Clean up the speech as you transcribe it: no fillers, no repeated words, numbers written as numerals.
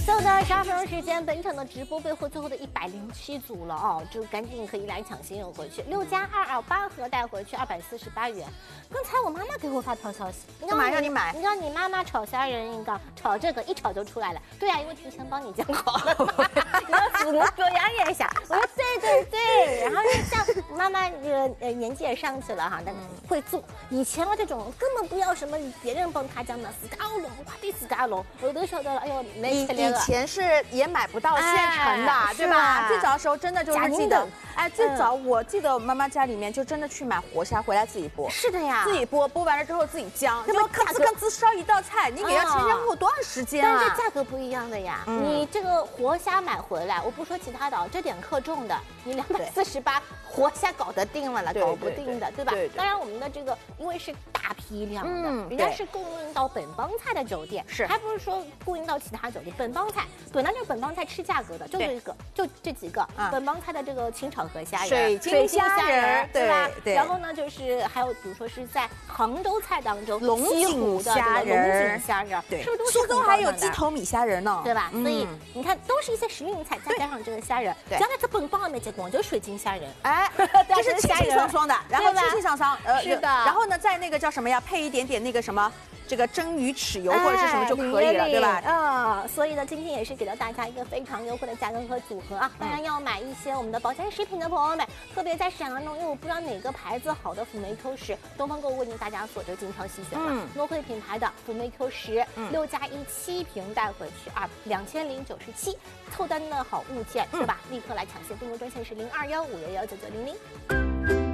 最后的12分钟时间，本场的直播备货最后的107组了哦，就赶紧可以来抢新人回去，6+28盒带回去248元。刚才我妈妈给我发条消息， 干嘛让你买？ 你让你妈妈炒虾仁一个，炒这个一炒就出来了。对呀、因为提前帮你讲好了嘛，你要祖母表扬一下。我说对，然后像妈妈这个年纪也上去了哈，但会做。以前啊这种根本不要什么别人帮他讲的自家弄，哇对自家弄，我都晓得了。哎呦，没以前是也买不到现成的，对吧？最早的时候真的就是记得，哎，最早我记得我妈妈家里面就真的去买活虾回来自己剥。 是的呀， 自己剥完了之后自己姜，那么吭哧烧一道菜，你给它前前后后多长时间啊？ 但是价格不一样的呀，你这个活虾买回来，我不说其他的，这点克重的，你248活虾搞得定了，搞不定的，对吧？当然我们的这个因为是大批量的，人家是供应到本帮菜的酒店，是还不是说供应到其他酒店？本帮菜，本来这个本帮菜吃价格的就这个，就这几个，本帮菜的这个清炒河虾仁、水晶虾仁，对吧？然后呢，就是还有比如说是在杭州菜当中， 龙井虾仁， 对，是不是都是苏州还有鸡头米虾仁呢？ 对吧？所以你看，都是一些时令菜，再加上这个虾仁，加上这本帮里面结果就水晶虾仁， 哎，这是清清爽爽的，然后清清爽爽， 是的， 然后呢，在那个叫什么呀，配一点点那个什么。这个蒸鱼豉油或者是什么就可以了，对吧？ 所以呢，今天也是给到大家一个非常优惠的价格和组合啊。当然要买一些我们的保健食品的朋友们，特别在市场当中，因为我不知道哪个牌子好的辅酶 Q10，东方购物为您大家所就精挑细选了。诺惠品牌的辅酶 Q10，6+1 7瓶带回去2097，凑单的好物件是吧？立刻来抢先，订购专线是0215119900。